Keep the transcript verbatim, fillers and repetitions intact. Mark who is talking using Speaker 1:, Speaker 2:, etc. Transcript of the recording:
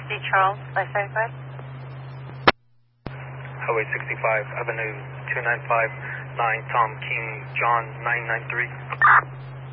Speaker 1: sixty Charles, five five five.
Speaker 2: Highway sixty-five, Avenue two nine five nine, Tom King, John nine nine three.